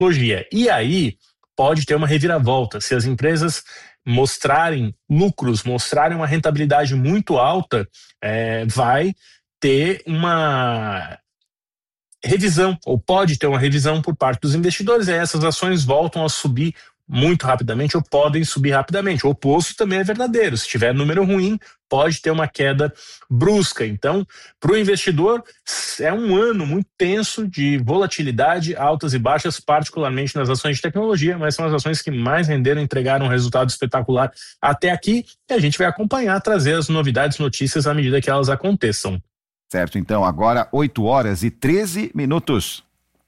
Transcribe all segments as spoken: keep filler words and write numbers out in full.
tecnologia. E aí pode ter uma reviravolta. Se as empresas mostrarem lucros, mostrarem uma rentabilidade muito alta, é, vai ter uma revisão, ou pode ter uma revisão por parte dos investidores, e aí essas ações voltam a subir muito rapidamente ou podem subir rapidamente. O oposto também é verdadeiro. Se tiver número ruim, pode ter uma queda brusca. Então, para o investidor, é um ano muito tenso de volatilidade, altas e baixas, particularmente nas ações de tecnologia, mas são as ações que mais renderam, entregaram um resultado espetacular até aqui, e a gente vai acompanhar, trazer as novidades, notícias à medida que elas aconteçam. Certo, então agora oito horas e treze minutos.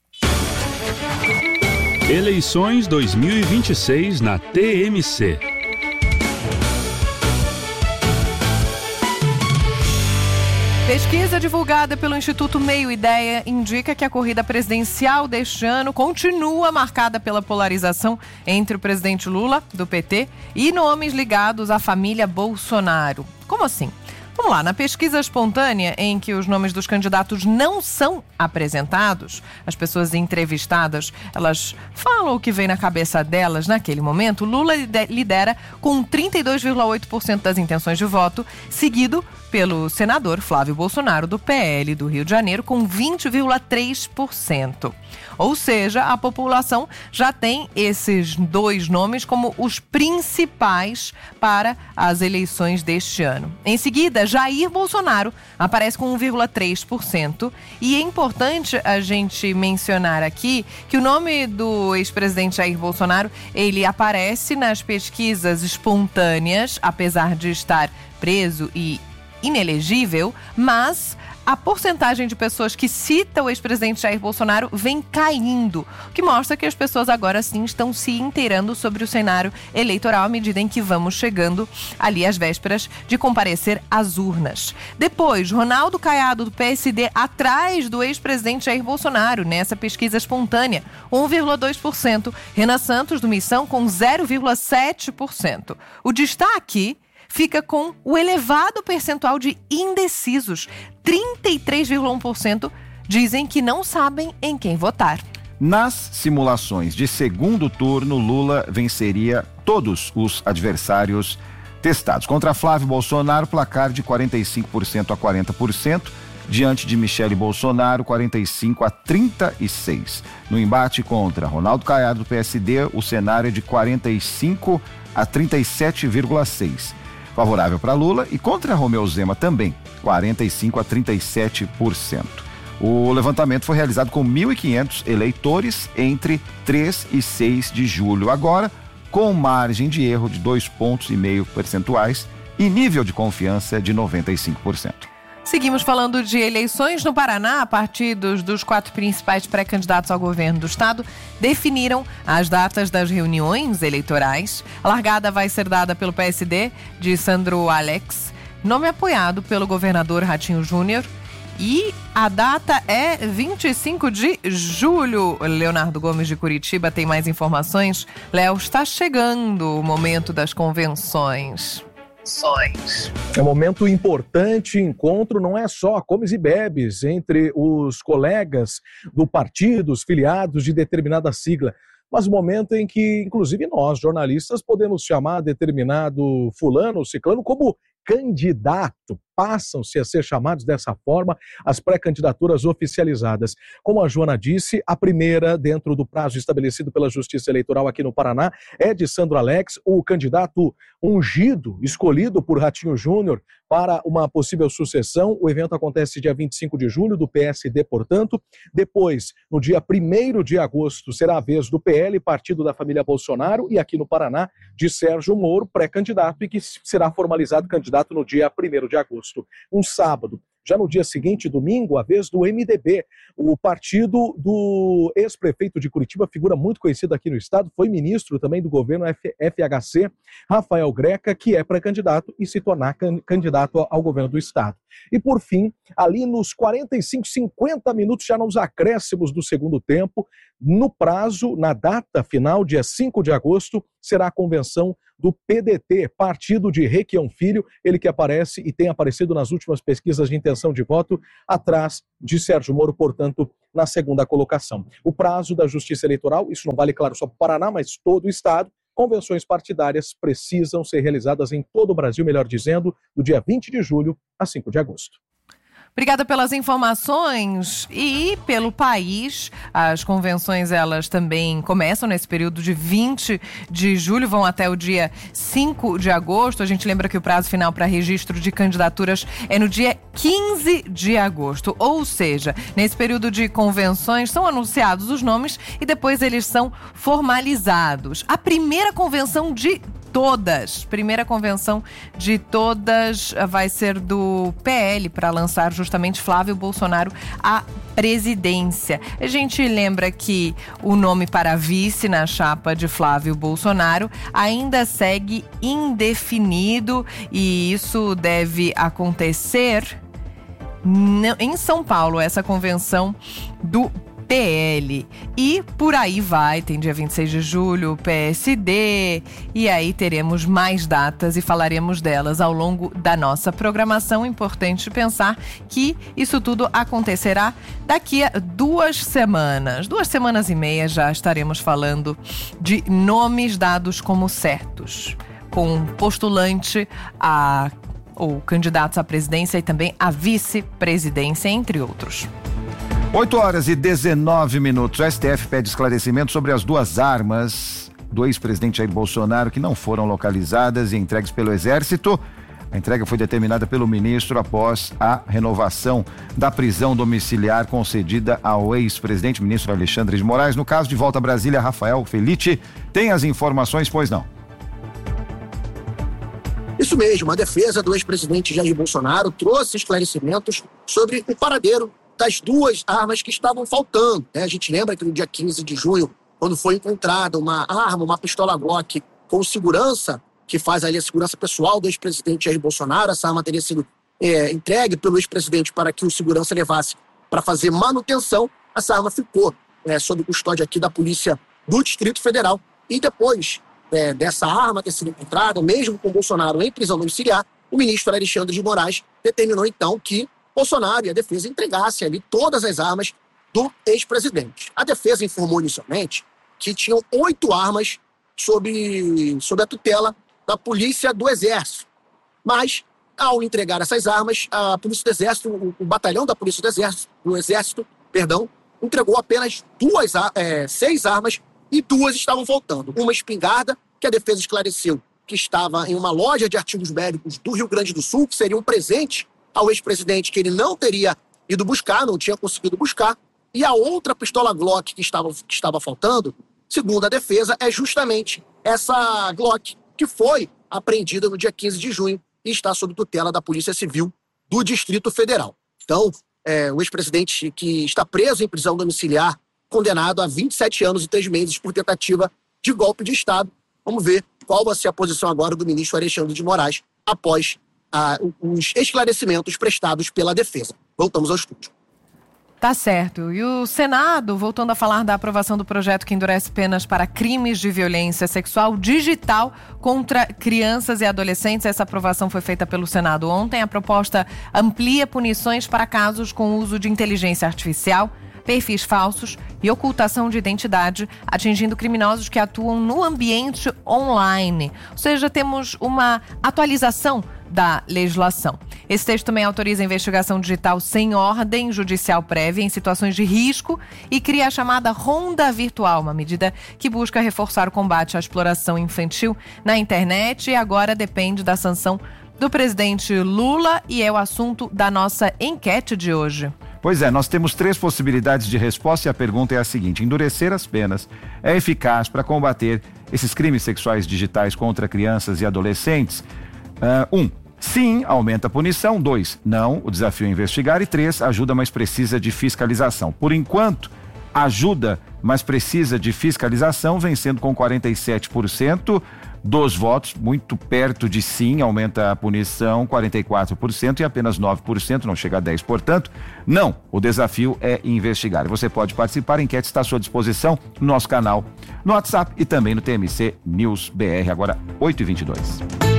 Eleições dois mil e vinte e seis na T M C. Pesquisa divulgada pelo Instituto Meio Ideia indica que a corrida presidencial deste ano continua marcada pela polarização entre o presidente Lula, do P T, e nomes ligados à família Bolsonaro. Como assim? Vamos lá, na pesquisa espontânea em que os nomes dos candidatos não são apresentados, as pessoas entrevistadas, elas falam o que vem na cabeça delas naquele momento. Lula lidera com trinta e dois vírgula oito por cento das intenções de voto, seguido pelo senador Flávio Bolsonaro, do P L do Rio de Janeiro, com vinte vírgula três por cento. Ou seja, a população já tem esses dois nomes como os principais para as eleições deste ano. Em seguida, Jair Bolsonaro aparece com um vírgula três por cento. E é importante a gente mencionar aqui que o nome do ex-presidente Jair Bolsonaro, ele aparece nas pesquisas espontâneas, apesar de estar preso e inelegível, mas a porcentagem de pessoas que cita o ex-presidente Jair Bolsonaro vem caindo, o que mostra que as pessoas agora sim estão se inteirando sobre o cenário eleitoral à medida em que vamos chegando ali às vésperas de comparecer às urnas. Depois, Ronaldo Caiado, do P S D, atrás do ex-presidente Jair Bolsonaro nessa pesquisa espontânea, um vírgula dois por cento. Renan Santos, do Missão, com zero vírgula sete por cento. O destaque fica com o elevado percentual de indecisos. trinta e três vírgula um por cento dizem que não sabem em quem votar. Nas simulações de segundo turno, Lula venceria todos os adversários testados. Contra Flávio Bolsonaro, placar de quarenta e cinco por cento a quarenta por cento. Diante de Michele Bolsonaro, quarenta e cinco a trinta e seis. No embate contra Ronaldo Caiado, do P S D, o cenário é de quarenta e cinco a trinta e sete vírgula seis. Favorável para Lula, e contra Romeu Zema também, quarenta e cinco a trinta e sete por cento. O levantamento foi realizado com mil e quinhentos eleitores entre três e seis de julho. Agora, com margem de erro de dois pontos e meio percentuais e nível de confiança de noventa e cinco por cento. Seguimos falando de eleições. No Paraná, partidos dos quatro principais pré-candidatos ao governo do estado definiram as datas das reuniões eleitorais. A largada vai ser dada pelo P S D de Sandro Alex, nome apoiado pelo governador Ratinho Júnior. E a data é vinte e cinco de julho. Leonardo Gomes, de Curitiba, tem mais informações. Léo, está chegando o momento das convenções. É um momento importante, encontro não é só comes e bebes entre os colegas do partido, os filiados de determinada sigla, mas o momento em que, inclusive nós, jornalistas, podemos chamar determinado fulano ou ciclano como candidato. Passam-se a ser chamados dessa forma as pré-candidaturas oficializadas. Como a Joana disse, a primeira, dentro do prazo estabelecido pela Justiça Eleitoral aqui no Paraná, é de Sandro Alex, o candidato ungido, escolhido por Ratinho Júnior para uma possível sucessão. O evento acontece dia vinte e cinco de julho, do P S D, portanto. Depois, no dia primeiro de agosto, será a vez do P L, partido da família Bolsonaro, e aqui no Paraná, de Sérgio Moro, pré-candidato, e que será formalizado candidato no dia primeiro de agosto. Um sábado. Já no dia seguinte, domingo, a vez do M D B, o partido do ex-prefeito de Curitiba, figura muito conhecida aqui no estado, foi ministro também do governo F H C, Rafael Greca, que é pré-candidato e se tornar candidato ao governo do estado. E por fim, ali nos quarenta e cinco, cinquenta minutos, já nos acréscimos do segundo tempo, no prazo, na data final, dia cinco de agosto, será a convenção do P D T, Partido de Requião Filho, ele que aparece e tem aparecido nas últimas pesquisas de intenção de voto, atrás de Sérgio Moro, portanto, na segunda colocação. O prazo da Justiça Eleitoral, isso não vale, claro, só para o Paraná, mas todo o Estado, convenções partidárias precisam ser realizadas em todo o Brasil, melhor dizendo, do dia vinte de julho a cinco de agosto. Obrigada pelas informações. E pelo país, as convenções elas também começam nesse período de vinte de julho, vão até o dia cinco de agosto. A gente lembra que o prazo final para registro de candidaturas é no dia quinze de agosto. Ou seja, nesse período de convenções são anunciados os nomes e depois eles são formalizados. A primeira convenção de todas, primeira convenção de todas vai ser do P L para lançar justamente Flávio Bolsonaro à presidência. A gente lembra que o nome para vice na chapa de Flávio Bolsonaro ainda segue indefinido e isso deve acontecer em São Paulo, essa convenção do P L. E por aí vai, tem dia vinte e seis de julho, P S D, e aí teremos mais datas e falaremos delas ao longo da nossa programação. Importante pensar que isso tudo acontecerá daqui a duas semanas. Duas semanas e meia já estaremos falando de nomes dados como certos, com postulante a ou candidatos à presidência e também à vice-presidência, entre outros. oito horas e dezenove minutos. O S T F pede esclarecimento sobre as duas armas do ex-presidente Jair Bolsonaro que não foram localizadas e entregues pelo Exército. A entrega foi determinada pelo ministro após a renovação da prisão domiciliar concedida ao ex-presidente, ministro Alexandre de Moraes. No caso de volta a Brasília, Rafael Felitti tem as informações, pois não? Isso mesmo, a defesa do ex-presidente Jair Bolsonaro trouxe esclarecimentos sobre o paradeiro das duas armas que estavam faltando. A gente lembra que no dia quinze de junho, quando foi encontrada uma arma, uma pistola Glock com segurança, que faz ali a segurança pessoal do ex-presidente Jair Bolsonaro, essa arma teria sido é, entregue pelo ex-presidente para que o segurança levasse para fazer manutenção. Essa arma ficou é, sob custódia aqui da Polícia do Distrito Federal. E depois é, dessa arma ter sido encontrada, mesmo com Bolsonaro em prisão domiciliar, o ministro Alexandre de Moraes determinou então que Bolsonaro e a defesa entregassem ali todas as armas do ex-presidente. A defesa informou inicialmente que tinham oito armas sob, sob a tutela da Polícia do Exército. Mas, ao entregar essas armas, a Polícia do Exército, o, o batalhão da Polícia do Exército, do Exército, perdão, entregou apenas duas, é, seis armas e duas estavam faltando. Uma espingarda, que a defesa esclareceu que estava em uma loja de artigos bélicos do Rio Grande do Sul, que seria um presente ao ex-presidente que ele não teria ido buscar, não tinha conseguido buscar. E a outra pistola Glock que estava, que estava faltando, segundo a defesa, é justamente essa Glock que foi apreendida no dia quinze de junho e está sob tutela da Polícia Civil do Distrito Federal. Então, é, o ex-presidente que está preso em prisão domiciliar, condenado a vinte e sete anos e três meses por tentativa de golpe de Estado. Vamos ver qual vai ser a posição agora do ministro Alexandre de Moraes após ah, os esclarecimentos prestados pela defesa. Voltamos ao estúdio. Tá certo. E o Senado, voltando a falar da aprovação do projeto que endurece penas para crimes de violência sexual digital contra crianças e adolescentes. Essa aprovação foi feita pelo Senado ontem. A proposta amplia punições para casos com uso de inteligência artificial, perfis falsos e ocultação de identidade, atingindo criminosos que atuam no ambiente online. Ou seja, temos uma atualização da legislação. Esse texto também autoriza a investigação digital sem ordem judicial prévia em situações de risco e cria a chamada ronda virtual, uma medida que busca reforçar o combate à exploração infantil na internet e agora depende da sanção do presidente Lula e é o assunto da nossa enquete de hoje. Pois é, nós temos três possibilidades de resposta e a pergunta é a seguinte: endurecer as penas é eficaz para combater esses crimes sexuais digitais contra crianças e adolescentes? Uh, um, sim, aumenta a punição. Dois, não, o desafio é investigar. E três, ajuda, mas precisa de fiscalização. Por enquanto, ajuda, mas precisa de fiscalização, vencendo com quarenta e sete por cento. dos votos, muito perto de sim, aumenta a punição quarenta e quatro por cento e apenas nove por cento, não chega a dez por cento, portanto, não, o desafio é investigar. Você pode participar, a enquete está à sua disposição no nosso canal, no WhatsApp e também no T M C News B R, agora oito e vinte e dois.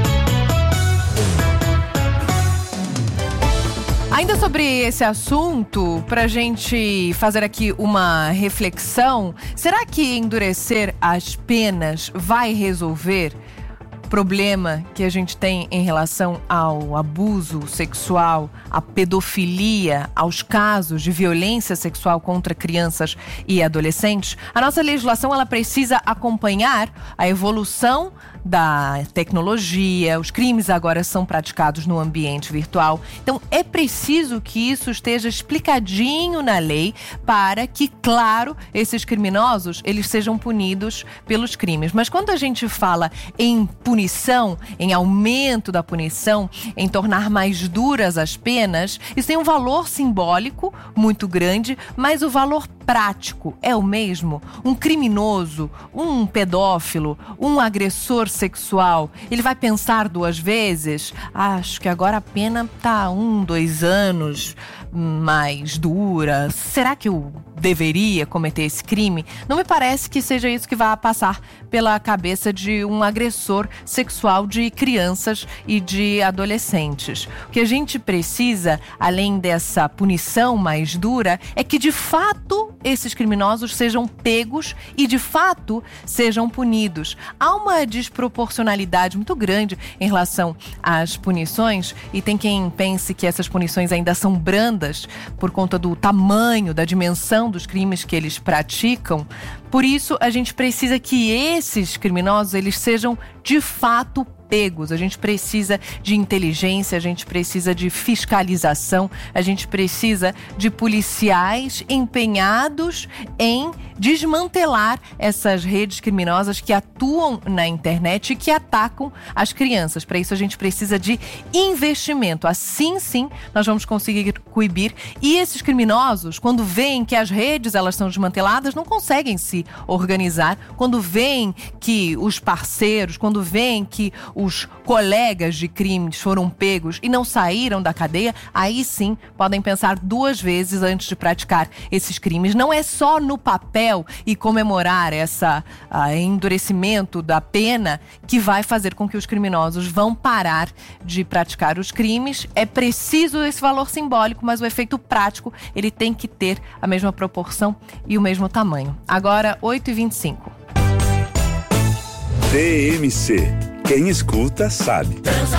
Ainda sobre esse assunto, para a gente fazer aqui uma reflexão, será que endurecer as penas vai resolver o problema que a gente tem em relação ao abuso sexual, à pedofilia, aos casos de violência sexual contra crianças e adolescentes? A nossa legislação ela precisa acompanhar a evolução da tecnologia, os crimes agora são praticados no ambiente virtual. Então, é preciso que isso esteja explicadinho na lei para que, claro, esses criminosos, eles sejam punidos pelos crimes. Mas quando a gente fala em punição, em aumento da punição, em tornar mais duras as penas, isso tem um valor simbólico muito grande, mas o valor prático é o mesmo? Um criminoso, um pedófilo, um agressor sexual, ele vai pensar duas vezes? Acho que agora a pena tá um, dois anos mais dura. Será que eu deveria cometer esse crime? Não me parece que seja isso que vai passar pela cabeça de um agressor sexual de crianças e de adolescentes. O que a gente precisa, além dessa punição mais dura, é que de fato esses criminosos sejam pegos e de fato sejam punidos. Há uma desproporcionalidade muito grande em relação às punições e tem quem pense que essas punições ainda são brandas por conta do tamanho, da dimensão dos crimes que eles praticam. Por isso, a gente precisa que esses criminosos eles sejam de fato pegos. A gente precisa de inteligência, a gente precisa de fiscalização, a gente precisa de policiais empenhados em desmantelar essas redes criminosas que atuam na internet e que atacam as crianças. Para isso a gente precisa de investimento. Assim sim nós vamos conseguir coibir. E esses criminosos, quando veem que as redes elas são desmanteladas, não conseguem se organizar. Quando veem que os parceiros, quando veem que os colegas de crimes foram pegos e não saíram da cadeia, aí sim podem pensar duas vezes antes de praticar esses crimes. Não é só no papel e comemorar essa uh, endurecimento da pena que vai fazer com que os criminosos vão parar de praticar os crimes. É preciso esse valor simbólico, mas o efeito prático ele tem que ter a mesma proporção e o mesmo tamanho. Agora, oito e vinte e cinco. T M C. Quem escuta sabe.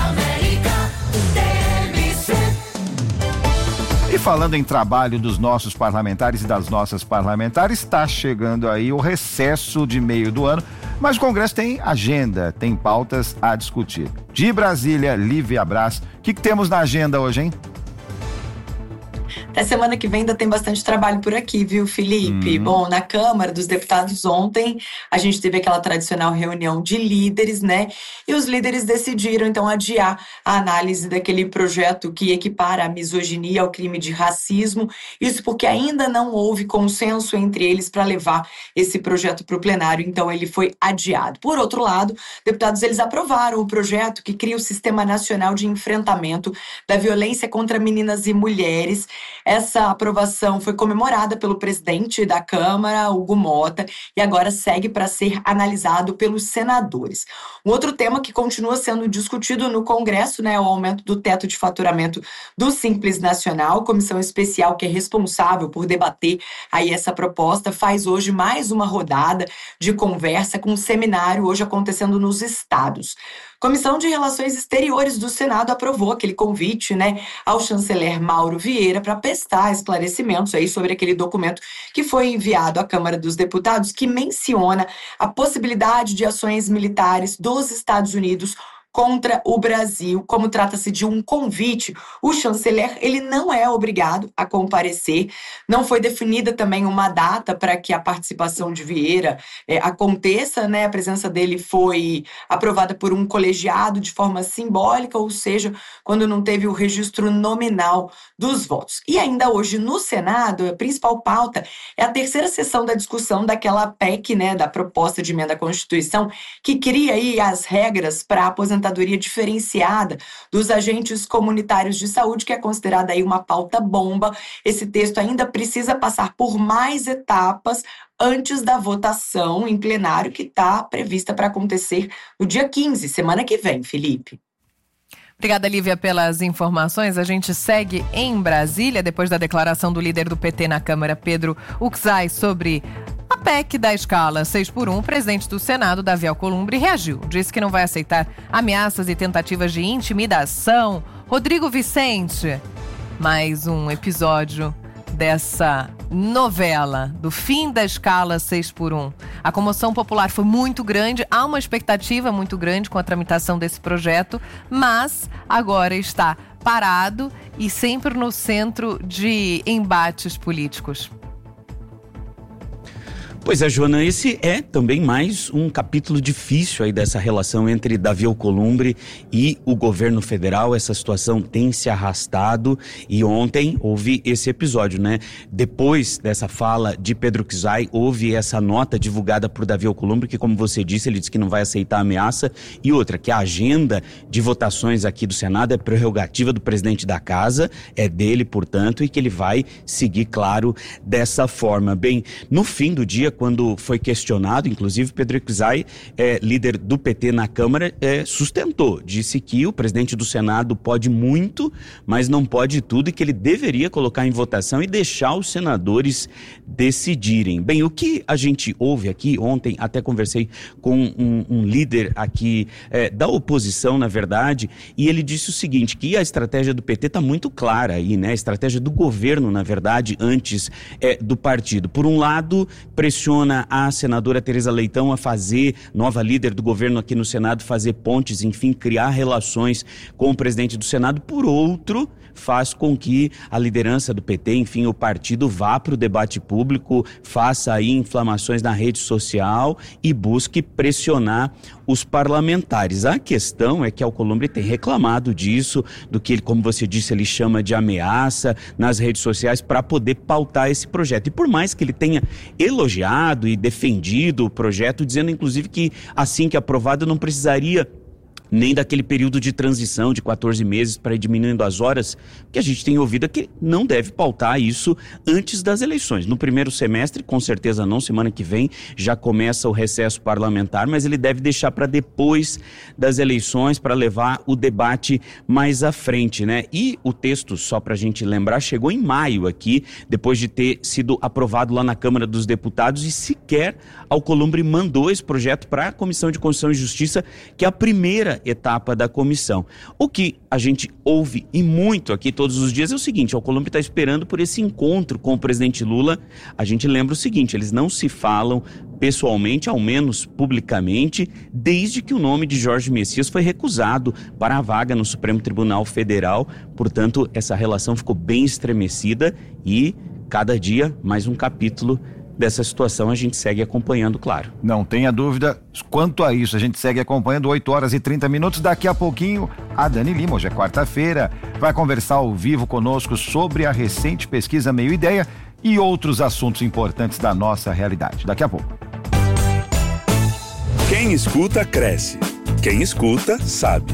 E falando em trabalho dos nossos parlamentares e das nossas parlamentares, está chegando aí o recesso de meio do ano, mas o Congresso tem agenda, tem pautas a discutir. De Brasília, Lívia Braz, o que, que temos na agenda hoje, hein? Até semana que vem ainda tem bastante trabalho por aqui, viu, Felipe? Hum. Bom, na Câmara dos Deputados ontem, a gente teve aquela tradicional reunião de líderes, né? E os líderes decidiram, então, adiar a análise daquele projeto que equipara a misoginia ao crime de racismo. Isso porque ainda não houve consenso entre eles para levar esse projeto para o plenário, então ele foi adiado. Por outro lado, deputados, eles aprovaram o projeto que cria o Sistema Nacional de Enfrentamento da Violência contra Meninas e Mulheres. Essa aprovação foi comemorada pelo presidente da Câmara, Hugo Mota, e agora segue para ser analisado pelos senadores. Um outro tema que continua sendo discutido no Congresso, né, é o aumento do teto de faturamento do Simples Nacional. Comissão especial que é responsável por debater aí essa proposta faz hoje mais uma rodada de conversa com um seminário hoje acontecendo nos estados. Comissão de Relações Exteriores do Senado aprovou aquele convite, né, ao chanceler Mauro Vieira para prestar esclarecimentos aí sobre aquele documento que foi enviado à Câmara dos Deputados que menciona a possibilidade de ações militares dos Estados Unidos contra o Brasil. Como trata-se de um convite, o chanceler ele não é obrigado a comparecer. Não foi definida também uma data para que a participação de Vieira é, aconteça, né? A presença dele foi aprovada por um colegiado de forma simbólica, ou seja, quando não teve o registro nominal dos votos. E ainda hoje no Senado, a principal pauta é a terceira sessão da discussão daquela P E C, né, da proposta de emenda à Constituição, que cria aí as regras para a aposentadoria diferenciada dos agentes comunitários de saúde, que é considerada aí uma pauta bomba. Esse texto ainda precisa passar por mais etapas antes da votação em plenário, que está prevista para acontecer no dia quinze, semana que vem, Felipe. Obrigada, Lívia, pelas informações. A gente segue em Brasília, depois da declaração do líder do P T na Câmara, Pedro Uczai, sobre a P E C da escala seis por um. O presidente do Senado, Davi Alcolumbre, reagiu. Disse que não vai aceitar ameaças e tentativas de intimidação. Rodrigo Vicente, mais um episódio dessa novela do fim da escala seis por um. A comoção popular foi muito grande, há uma expectativa muito grande com a tramitação desse projeto, mas agora está parado e sempre no centro de embates políticos. Pois é, Joana, esse é também mais um capítulo difícil aí dessa relação entre Davi Alcolumbre e o governo federal. Essa situação tem se arrastado e ontem houve esse episódio, né? Depois dessa fala de Pedro Uczai, houve essa nota divulgada por Davi Alcolumbre, que, como você disse, ele disse que não vai aceitar a ameaça, e outra, que a agenda de votações aqui do Senado é prerrogativa do presidente da casa, é dele, portanto, e que ele vai seguir, claro, dessa forma. Bem, no fim do dia, quando foi questionado, inclusive Pedro Uczai, é, líder do P T na Câmara, é, sustentou, disse que o presidente do Senado pode muito, mas não pode tudo, e que ele deveria colocar em votação e deixar os senadores decidirem. Bem, o que a gente ouve aqui, ontem até conversei com um, um líder aqui é, da oposição, na verdade, e ele disse o seguinte, que a estratégia do P T está muito clara aí, né? A estratégia do governo, na verdade, antes é, do partido. Por um lado, pressiona a senadora Tereza Leitão a fazer, nova líder do governo aqui no Senado, fazer pontes, enfim, criar relações com o presidente do Senado. Por outro, faz com que a liderança do P T, enfim, o partido, vá para o debate público, faça aí inflamações na rede social e busque pressionar os parlamentares. A questão é que Alcolumbre tem reclamado disso, do que ele, como você disse, ele chama de ameaça nas redes sociais para poder pautar esse projeto. E por mais que ele tenha elogiado e defendido o projeto, dizendo inclusive que assim que aprovado não precisaria nem daquele período de transição de quatorze meses para ir diminuindo as horas, que a gente tem ouvido é que não deve pautar isso antes das eleições. No primeiro semestre, com certeza não, semana que vem já começa o recesso parlamentar, mas ele deve deixar para depois das eleições, para levar o debate mais à frente, né? E o texto, só para a gente lembrar, chegou em maio aqui, depois de ter sido aprovado lá na Câmara dos Deputados, e sequer Alcolumbre mandou esse projeto para a Comissão de Constituição e Justiça, que é a primeira etapa da comissão. O que a gente ouve e muito aqui todos os dias é o seguinte: o Alcolumbre está esperando por esse encontro com o presidente Lula. A gente lembra o seguinte: eles não se falam pessoalmente, ao menos publicamente, desde que o nome de Jorge Messias foi recusado para a vaga no Supremo Tribunal Federal. Portanto, essa relação ficou bem estremecida e cada dia mais um capítulo dessa situação a gente segue acompanhando, claro. Não tenha dúvida quanto a isso, a gente segue acompanhando. Oito horas e trinta minutos, daqui a pouquinho a Dani Lima, hoje é quarta-feira, vai conversar ao vivo conosco sobre a recente pesquisa Meio Ideia e outros assuntos importantes da nossa realidade. Daqui a pouco. Quem escuta, cresce. Quem escuta, sabe.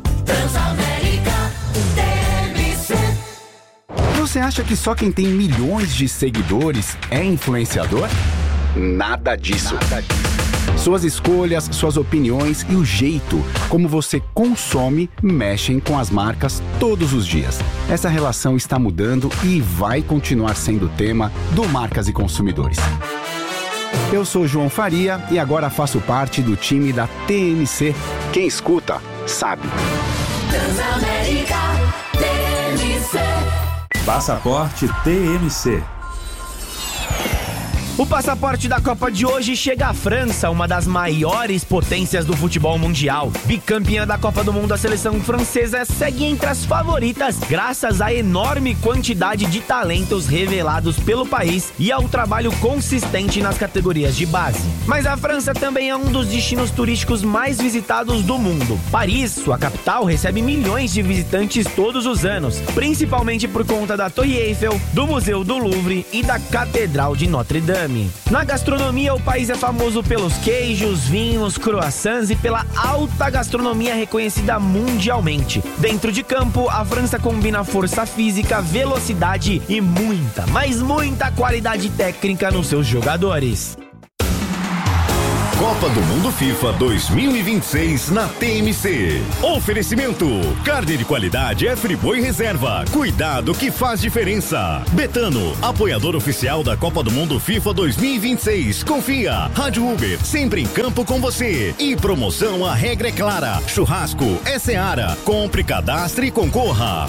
Você acha que só quem tem milhões de seguidores é influenciador? Nada disso. Nada disso. Suas escolhas, suas opiniões e o jeito como você consome mexem com as marcas todos os dias. Essa relação está mudando e vai continuar sendo tema do Marcas e Consumidores. Eu sou João Faria e agora faço parte do time da T M C. Quem escuta, sabe. Transamérica T M C. Passaporte T M C. O passaporte da Copa de hoje chega à França, uma das maiores potências do futebol mundial. Bicampeã da Copa do Mundo, a seleção francesa segue entre as favoritas graças à enorme quantidade de talentos revelados pelo país e ao trabalho consistente nas categorias de base. Mas a França também é um dos destinos turísticos mais visitados do mundo. Paris, sua capital, recebe milhões de visitantes todos os anos, principalmente por conta da Torre Eiffel, do Museu do Louvre e da Catedral de Notre Dame. Na gastronomia, o país é famoso pelos queijos, vinhos, croissants e pela alta gastronomia reconhecida mundialmente. Dentro de campo, a França combina força física, velocidade e muita, mas muita qualidade técnica nos seus jogadores. Copa do Mundo FIFA dois mil e vinte e seis na T M C. Oferecimento: carne de qualidade é Friboi Reserva. Cuidado que faz diferença. Betano, apoiador oficial da Copa do Mundo FIFA dois mil e vinte e seis. Confia. Rádio Uber, sempre em campo com você. E promoção, a regra é clara. Churrasco é Seara. Compre, cadastre e concorra.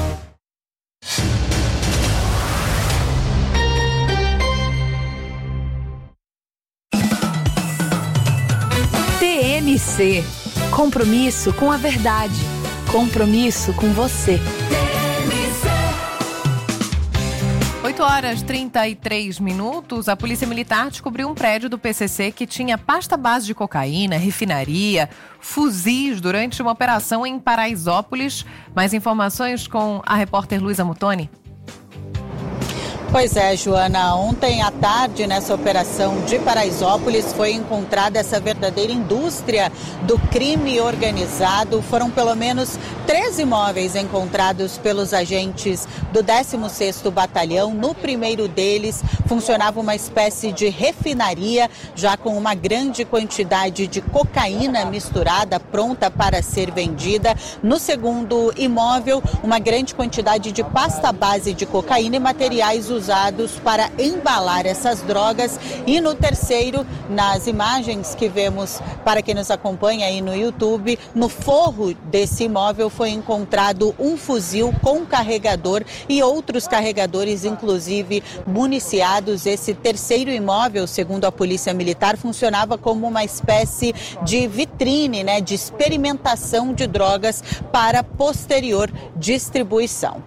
T M C. Compromisso com a verdade. Compromisso com você. oito horas e trinta e três minutos, a Polícia Militar descobriu um prédio do P C C que tinha pasta base de cocaína, refinaria, fuzis durante uma operação em Paraisópolis. Mais informações com a repórter Luísa Mutoni. Pois é, Joana, ontem à tarde, nessa operação de Paraisópolis, foi encontrada essa verdadeira indústria do crime organizado. Foram pelo menos três imóveis encontrados pelos agentes do décimo sexto Batalhão. No primeiro deles, funcionava uma espécie de refinaria, já com uma grande quantidade de cocaína misturada, pronta para ser vendida. No segundo imóvel, uma grande quantidade de pasta base de cocaína e materiais usados usados para embalar essas drogas. E no terceiro, nas imagens que vemos para quem nos acompanha aí no YouTube, no forro desse imóvel foi encontrado um fuzil com carregador e outros carregadores, inclusive municiados. Esse terceiro imóvel, segundo a Polícia Militar, funcionava como uma espécie de vitrine, né, de experimentação de drogas para posterior distribuição.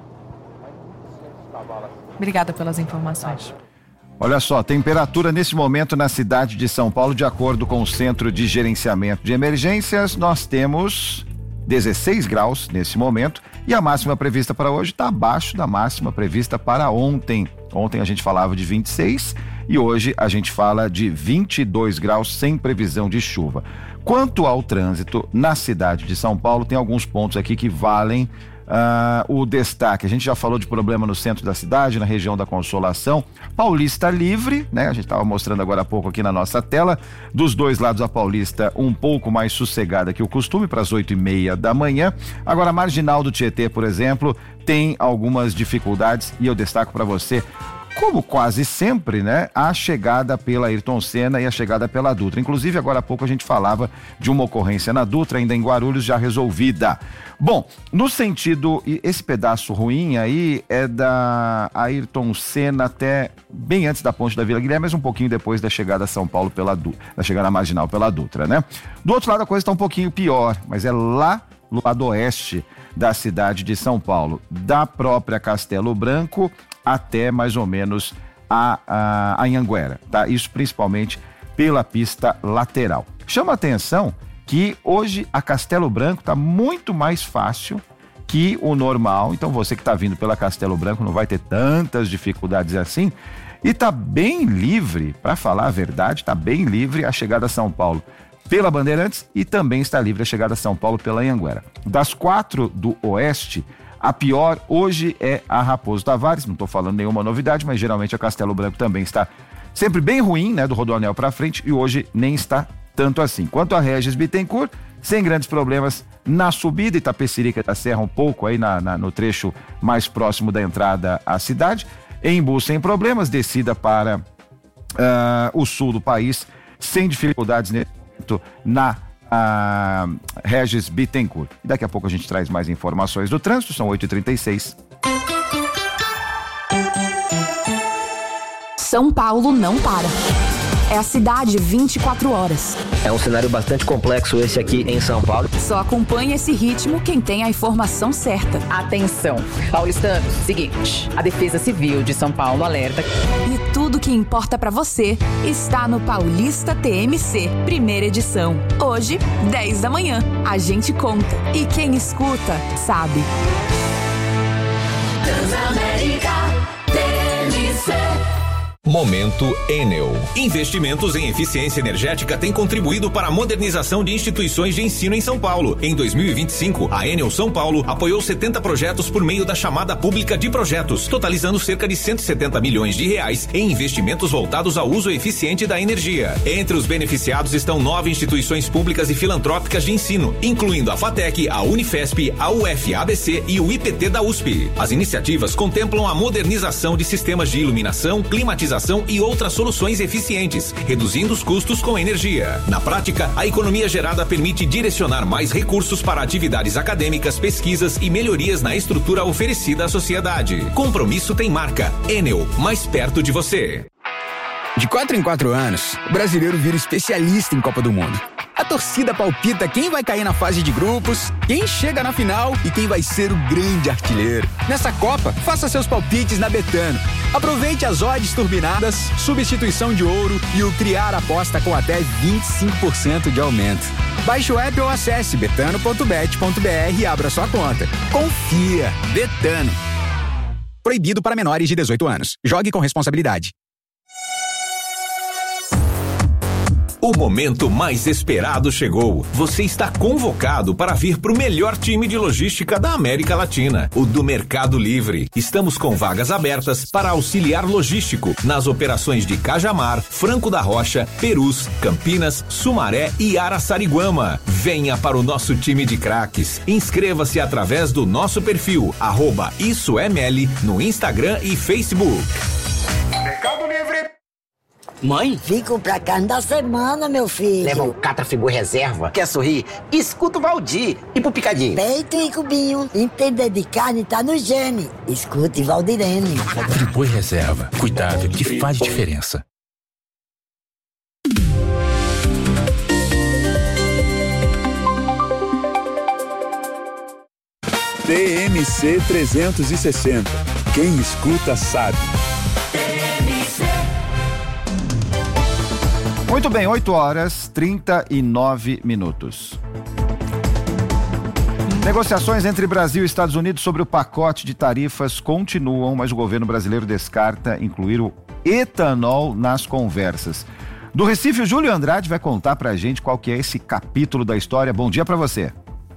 Obrigada pelas informações. Olha só, temperatura nesse momento na cidade de São Paulo, de acordo com o Centro de Gerenciamento de Emergências, nós temos dezesseis graus nesse momento e a máxima prevista para hoje está abaixo da máxima prevista para ontem. Ontem a gente falava de vinte e seis e hoje a gente fala de vinte e dois graus sem previsão de chuva. Quanto ao trânsito na cidade de São Paulo, tem alguns pontos aqui que valem Uh, o destaque. A gente já falou de problema no centro da cidade, na região da Consolação. Paulista livre, né? A gente estava mostrando agora há pouco aqui na nossa tela. Dos dois lados a Paulista um pouco mais sossegada que o costume, para as oito e meia da manhã. Agora a Marginal do Tietê, por exemplo, tem algumas dificuldades e eu destaco para você, como quase sempre, né, a chegada pela Ayrton Senna e a chegada pela Dutra. Inclusive, agora há pouco a gente falava de uma ocorrência na Dutra, ainda em Guarulhos, já resolvida. Bom, no sentido, esse pedaço ruim aí é da Ayrton Senna até bem antes da ponte da Vila Guilherme, mas um pouquinho depois da chegada a São Paulo pela Dutra, da chegada Marginal pela Dutra, né? Do outro lado a coisa está um pouquinho pior, mas é lá no lado oeste da cidade de São Paulo, da própria Castelo Branco até mais ou menos a, a, a Anhanguera, tá? Isso principalmente pela pista lateral. Chama a atenção que hoje a Castelo Branco está muito mais fácil que o normal, então você que está vindo pela Castelo Branco não vai ter tantas dificuldades assim e está bem livre, para falar a verdade, está bem livre a chegada a São Paulo pela Bandeirantes e também está livre a chegada a São Paulo pela Anhanguera. Das quatro do oeste, a pior hoje é a Raposo Tavares, não estou falando nenhuma novidade, mas geralmente a Castelo Branco também está sempre bem ruim, né, do Rodoanel para frente, e hoje nem está tanto assim. Quanto a Regis Bittencourt, sem grandes problemas na subida, Itapecerica da Serra um pouco aí na, na, no trecho mais próximo da entrada à cidade, Embu sem problemas, descida para uh, o sul do país, sem dificuldades nesse momento na a Regis Bittencourt. Daqui a pouco a gente traz mais informações do trânsito, são oito e trinta e seis. São Paulo não para. É a cidade vinte e quatro horas. É um cenário bastante complexo esse aqui em São Paulo. Só acompanha esse ritmo quem tem a informação certa. Atenção, paulistanos, seguinte, a Defesa Civil de São Paulo alerta. E tudo que importa pra você está no Paulista T M C, primeira edição. Hoje, dez da manhã. A gente conta. E quem escuta, sabe. Transamérica T M C. Momento Enel. Investimentos em eficiência energética têm contribuído para a modernização de instituições de ensino em São Paulo. Em dois mil e vinte e cinco, a Enel São Paulo apoiou setenta projetos por meio da chamada pública de projetos, totalizando cerca de cento e setenta milhões de reais em investimentos voltados ao uso eficiente da energia. Entre os beneficiados estão nove instituições públicas e filantrópicas de ensino, incluindo a FATEC, a Unifesp, a U F A B C e o I P T da U S P. As iniciativas contemplam a modernização de sistemas de iluminação, climatização e outras soluções eficientes, reduzindo os custos com energia. Na prática, a economia gerada permite direcionar mais recursos para atividades acadêmicas, pesquisas e melhorias na estrutura oferecida à sociedade. Compromisso tem marca. Enel, mais perto de você. De quatro em quatro anos, o brasileiro vira especialista em Copa do Mundo. A torcida palpita quem vai cair na fase de grupos, quem chega na final e quem vai ser o grande artilheiro. Nessa Copa, faça seus palpites na Betano. Aproveite as odds turbinadas, substituição de ouro e o criar aposta com até vinte e cinco por cento de aumento. Baixe o app ou acesse betano ponto bet ponto br e abra sua conta. Confia. Betano. Proibido para menores de dezoito anos. Jogue com responsabilidade. O momento mais esperado chegou. Você está convocado para vir para o melhor time de logística da América Latina, o do Mercado Livre. Estamos com vagas abertas para auxiliar logístico nas operações de Cajamar, Franco da Rocha, Perus, Campinas, Sumaré e Araçariguama. Venha para o nosso time de craques. Inscreva-se através do nosso perfil, arroba Isso é Meli, no Instagram e Facebook. Mercado Livre. Mãe? Fico pra carne da semana, meu filho. Leva um Catra Friboi Reserva. Quer sorrir? Escuta o Valdir. E pro picadinho? Peito e cubinho. Entender de carne tá no gene. Escute Valdirene. Friboi Reserva. Cuidado que faz diferença. T M C trezentos e sessenta. Quem escuta sabe. Muito bem, oito horas, trinta e nove minutos. Negociações entre Brasil e Estados Unidos sobre o pacote de tarifas continuam, mas o governo brasileiro descarta incluir o etanol nas conversas. Do Recife, o Júlio Andrade vai contar pra gente qual que é esse capítulo da história. Bom dia pra você.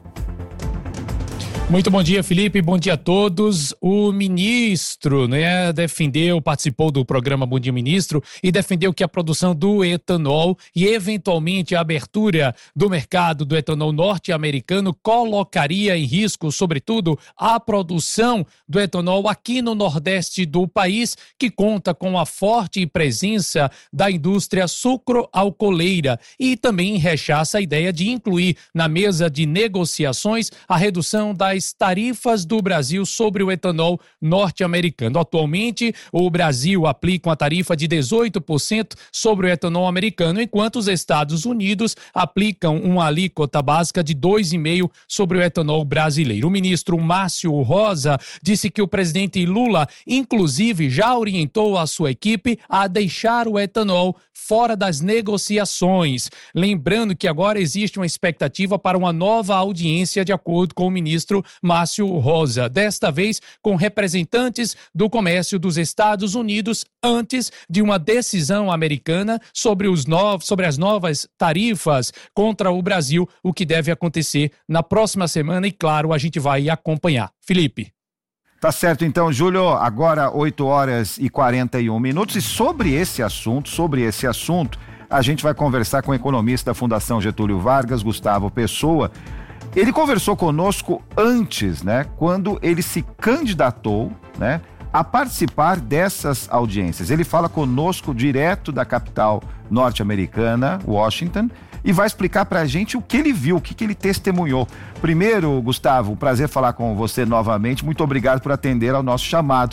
Muito bom dia, Felipe. Bom dia a todos. O ministro, né, defendeu, participou do programa Bom Dia Ministro e defendeu que a produção do etanol e eventualmente a abertura do mercado do etanol norte-americano colocaria em risco, sobretudo, a produção do etanol aqui no nordeste do país, que conta com a forte presença da indústria sucroalcooleira, e também rechaça a ideia de incluir na mesa de negociações a redução das tarifas do Brasil sobre o etanol norte-americano. Atualmente, o Brasil aplica uma tarifa de dezoito por cento sobre o etanol americano, enquanto os Estados Unidos aplicam uma alíquota básica de dois vírgula cinco por cento sobre o etanol brasileiro. O ministro Márcio Rosa disse que o presidente Lula, inclusive, já orientou a sua equipe a deixar o etanol fora das negociações. Lembrando que agora existe uma expectativa para uma nova audiência, de acordo com o ministro Márcio Rosa, desta vez com representantes do comércio dos Estados Unidos, antes de uma decisão americana sobre, os novos, sobre as novas tarifas contra o Brasil, o que deve acontecer na próxima semana e, claro, a gente vai acompanhar. Felipe. Tá certo, então, Júlio, agora oito horas e quarenta e um minutos, e sobre esse assunto, sobre esse assunto, a gente vai conversar com o economista da Fundação Getúlio Vargas, Gustavo Pessoa. Ele conversou conosco antes, né, quando ele se candidatou, né, a participar dessas audiências. Ele fala conosco direto da capital norte-americana, Washington, e vai explicar pra gente o que ele viu, o que, que ele testemunhou. Primeiro, Gustavo, prazer falar com você novamente. Muito obrigado por atender ao nosso chamado.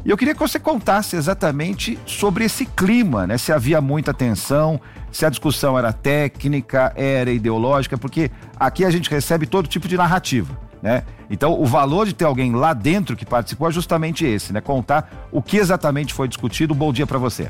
E eu queria que você contasse exatamente sobre esse clima, né? Se havia muita tensão, se a discussão era técnica, era ideológica, porque aqui a gente recebe todo tipo de narrativa, né? Então, o valor de ter alguém lá dentro que participou é justamente esse, né? Contar o que exatamente foi discutido. Bom dia para você.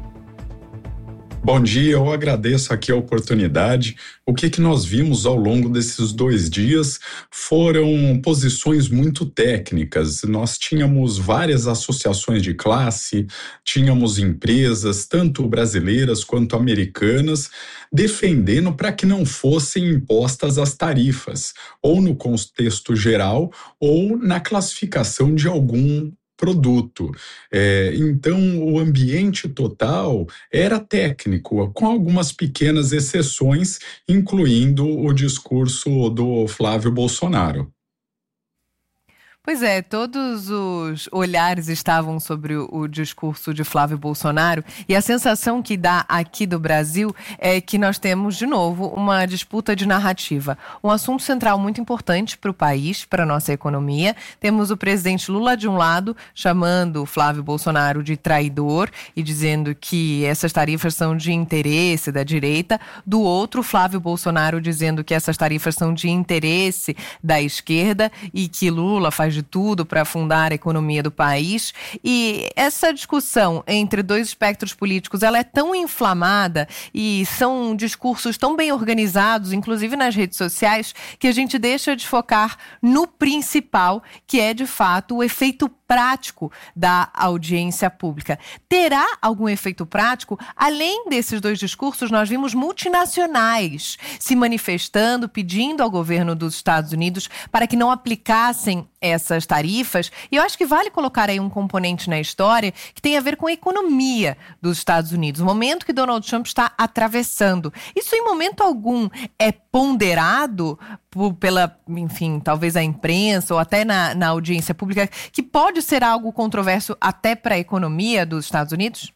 Bom dia, eu agradeço aqui a oportunidade. O que que nós vimos ao longo desses dois dias foram posições muito técnicas. Nós tínhamos várias associações de classe, tínhamos empresas, tanto brasileiras quanto americanas, defendendo para que não fossem impostas as tarifas, ou no contexto geral, ou na classificação de algum produto. É, então, o ambiente total era técnico, com algumas pequenas exceções, incluindo o discurso do Flávio Bolsonaro. Pois é, todos os olhares estavam sobre o, o discurso de Flávio Bolsonaro, e a sensação que dá aqui do Brasil é que nós temos, de novo, uma disputa de narrativa. Um assunto central muito importante para o país, para a nossa economia. Temos o presidente Lula, de um lado, chamando Flávio Bolsonaro de traidor e dizendo que essas tarifas são de interesse da direita. Do outro, Flávio Bolsonaro dizendo que essas tarifas são de interesse da esquerda e que Lula faz de tudo para afundar a economia do país. E essa discussão entre dois espectros políticos, ela é tão inflamada e são discursos tão bem organizados, inclusive nas redes sociais, que a gente deixa de focar no principal, que é de fato o efeito prático da audiência pública. Terá algum efeito prático? Além desses dois discursos, nós vimos multinacionais se manifestando, pedindo ao governo dos Estados Unidos para que não aplicassem essas tarifas. E eu acho que vale colocar aí um componente na história que tem a ver com a economia dos Estados Unidos, o momento que Donald Trump está atravessando. Isso em momento algum é ponderado por, pela, enfim, talvez a imprensa ou até na, na audiência pública, que pode ser algo controverso até para a economia dos Estados Unidos?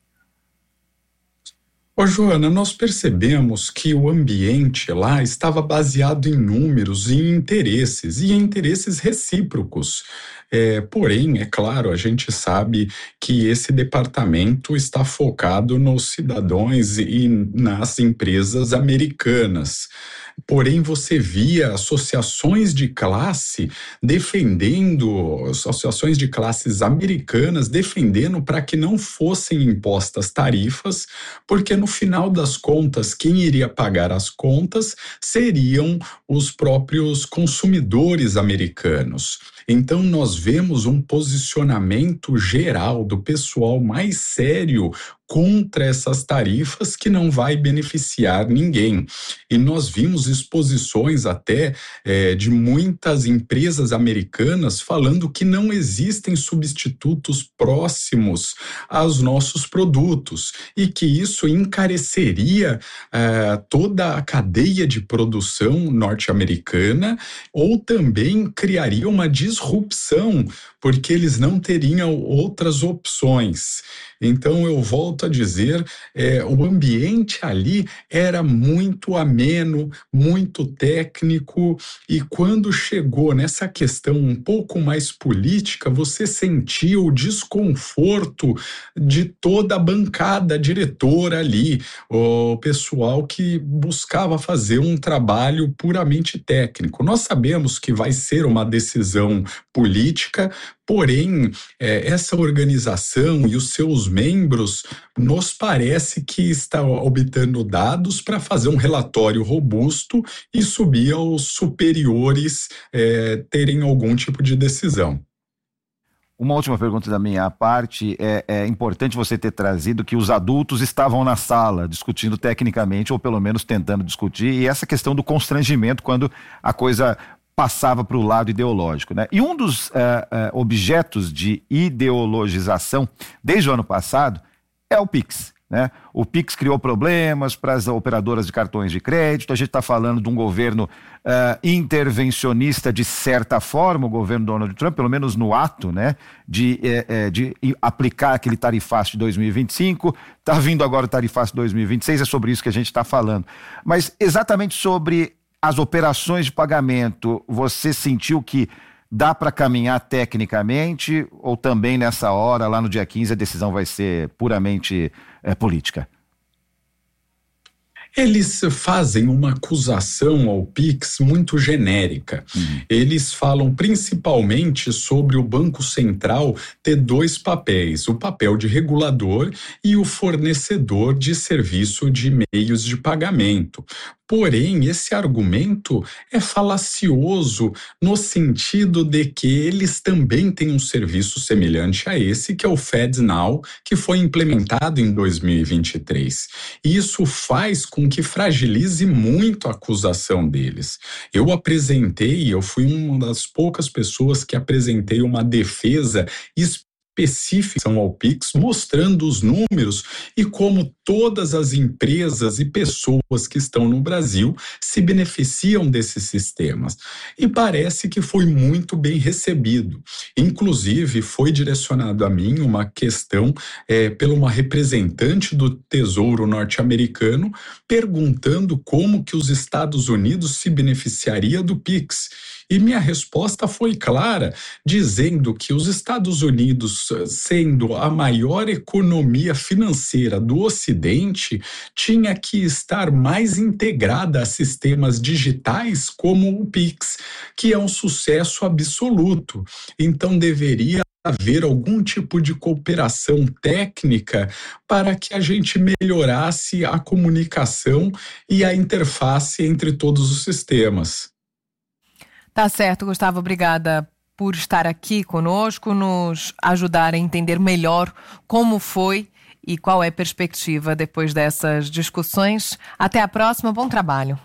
Ô Joana, nós percebemos que o ambiente lá estava baseado em números e em interesses, e em interesses recíprocos. É, porém, é claro, a gente sabe que esse departamento está focado nos cidadãos e nas empresas americanas. Porém, você via associações de classe defendendo, associações de classes americanas defendendo para que não fossem impostas tarifas, porque no final das contas, quem iria pagar as contas seriam os próprios consumidores americanos. Então, nós vemos um posicionamento geral do pessoal mais sério contra essas tarifas que não vai beneficiar ninguém. E nós vimos exposições até é, de muitas empresas americanas falando que não existem substitutos próximos aos nossos produtos e que isso encareceria é, toda a cadeia de produção norte-americana ou também criaria uma disrupção porque eles não teriam outras opções. Então, eu volto a dizer, é, o ambiente ali era muito ameno, muito técnico, e quando chegou nessa questão um pouco mais política, você sentia o desconforto de toda a bancada diretora ali, o pessoal que buscava fazer um trabalho puramente técnico. Nós sabemos que vai ser uma decisão política, porém, é, essa organização e os seus membros nos parece que está obtendo dados para fazer um relatório robusto e subir aos superiores é, terem algum tipo de decisão. Uma última pergunta da minha parte, é, é importante você ter trazido que os adultos estavam na sala discutindo tecnicamente, ou pelo menos tentando discutir, e essa questão do constrangimento quando a coisa passava para o lado ideológico, né? E um dos uh, uh, objetos de ideologização desde o ano passado é o Pix, né? O Pix criou problemas para as operadoras de cartões de crédito. A gente está falando de um governo uh, intervencionista de certa forma, o governo Donald Trump, pelo menos no ato, né? De, eh, de aplicar aquele tarifaço de dois mil e vinte e cinco. Está vindo agora o tarifaço de dois mil e vinte e seis, é sobre isso que a gente está falando. Mas exatamente sobre as operações de pagamento, você sentiu que dá para caminhar tecnicamente ou também nessa hora, lá no dia quinze, a decisão vai ser puramente é, política? Eles fazem uma acusação ao Pix muito genérica. Uhum. Eles falam principalmente sobre o Banco Central ter dois papéis, o papel de regulador e o fornecedor de serviço de meios de pagamento. Porém, esse argumento é falacioso no sentido de que eles também têm um serviço semelhante a esse, que é o FedNow, que foi implementado em dois mil e vinte e três. E isso faz com que fragilize muito a acusação deles. Eu apresentei, eu fui uma das poucas pessoas que apresentei uma defesa específica específica ao Pix, mostrando os números e como todas as empresas e pessoas que estão no Brasil se beneficiam desses sistemas. E parece que foi muito bem recebido. Inclusive, foi direcionado a mim uma questão é, pela uma representante do Tesouro norte-americano perguntando como que os Estados Unidos se beneficiaria do Pix. E minha resposta foi clara, dizendo que os Estados Unidos, sendo a maior economia financeira do Ocidente, tinha que estar mais integrada a sistemas digitais como o Pix, que é um sucesso absoluto. Então deveria haver algum tipo de cooperação técnica para que a gente melhorasse a comunicação e a interface entre todos os sistemas. Tá certo, Gustavo, obrigada por estar aqui conosco, nos ajudar a entender melhor como foi e qual é a perspectiva depois dessas discussões. Até a próxima, bom trabalho.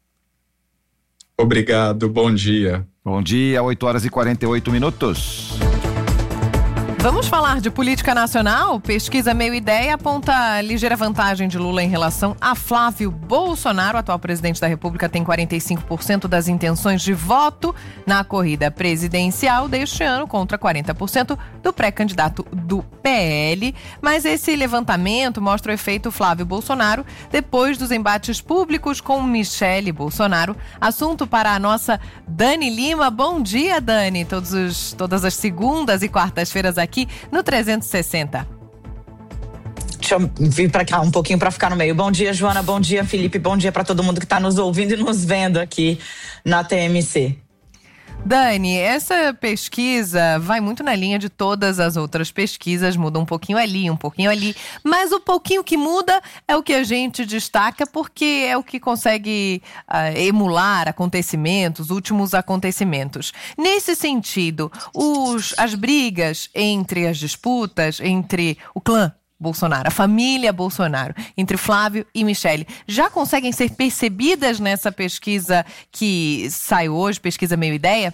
Obrigado, bom dia. Bom dia, oito horas e quarenta e oito minutos. Vamos falar de política nacional? Pesquisa Meio Ideia aponta ligeira vantagem de Lula em relação a Flávio Bolsonaro. O atual presidente da República tem quarenta e cinco por cento das intenções de voto na corrida presidencial deste ano, contra quarenta por cento do pré-candidato do P L. Mas esse levantamento mostra o efeito Flávio Bolsonaro depois dos embates públicos com Michele Bolsonaro. Assunto para a nossa Dani Lima. Bom dia, Dani. Todos os, todas as segundas e quartas-feiras aqui. Aqui no trezentos e sessenta. Deixa eu vir para cá um pouquinho para ficar no meio. Bom dia, Joana. Bom dia, Felipe. Bom dia para todo mundo que está nos ouvindo e nos vendo aqui na T M C. Dani, essa pesquisa vai muito na linha de todas as outras pesquisas, muda um pouquinho ali, um pouquinho ali, mas o pouquinho que muda é o que a gente destaca porque é o que consegue uh, emular acontecimentos, últimos acontecimentos. Nesse sentido, os, as brigas entre as disputas, entre o clã Bolsonaro, a família Bolsonaro, entre Flávio e Michele, já conseguem ser percebidas nessa pesquisa que sai hoje, pesquisa Meio Ideia?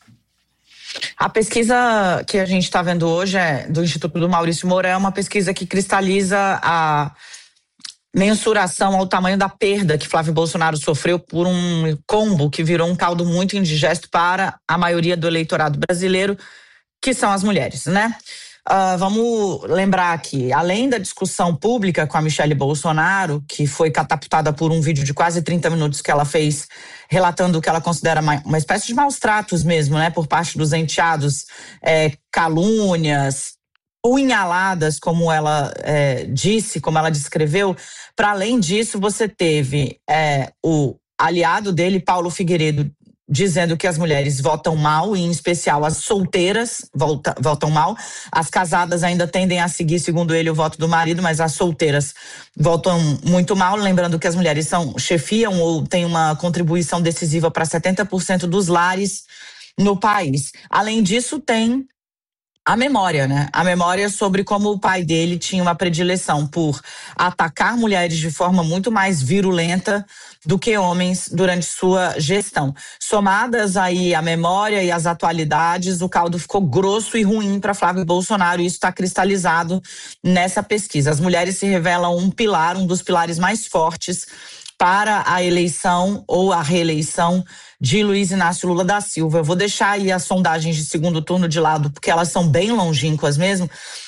A pesquisa que a gente está vendo hoje é do Instituto do Maurício Moura, é uma pesquisa que cristaliza a mensuração ao tamanho da perda que Flávio Bolsonaro sofreu por um combo que virou um caldo muito indigesto para a maioria do eleitorado brasileiro, que são as mulheres, né? Uh, vamos lembrar que, além da discussão pública com a Michele Bolsonaro, que foi catapultada por um vídeo de quase trinta minutos que ela fez, relatando o que ela considera uma, uma espécie de maus tratos mesmo, né, por parte dos enteados, é, calúnias, punhaladas, como ela é, disse, como ela descreveu. Para além disso, você teve é, o aliado dele, Paulo Figueiredo, dizendo que as mulheres votam mal, e em especial as solteiras vota, votam mal. As casadas ainda tendem a seguir, segundo ele, o voto do marido, mas as solteiras votam muito mal. Lembrando que as mulheres são, chefiam ou têm uma contribuição decisiva para setenta por cento dos lares no país. Além disso, tem a memória, né? A memória sobre como o pai dele tinha uma predileção por atacar mulheres de forma muito mais virulenta do que homens durante sua gestão. Somadas aí a memória e as atualidades, o caldo ficou grosso e ruim para Flávio Bolsonaro, e isso está cristalizado nessa pesquisa. As mulheres se revelam um pilar, um dos pilares mais fortes para a eleição ou a reeleição de Luiz Inácio Lula da Silva. Eu vou deixar aí as sondagens de segundo turno de lado, porque elas são bem longínquas mesmo,